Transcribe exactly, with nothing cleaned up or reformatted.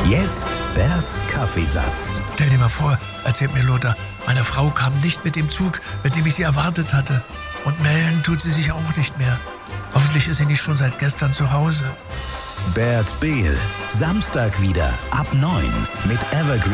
Jetzt Berts Kaffeesatz. Stell dir mal vor, erzählt mir Lothar, meine Frau kam nicht mit dem Zug, mit dem ich sie erwartet hatte. Und melden tut sie sich auch nicht mehr. Hoffentlich ist sie nicht schon seit gestern zu Hause. Bert Behl, Samstag wieder ab neun mit Evergreen.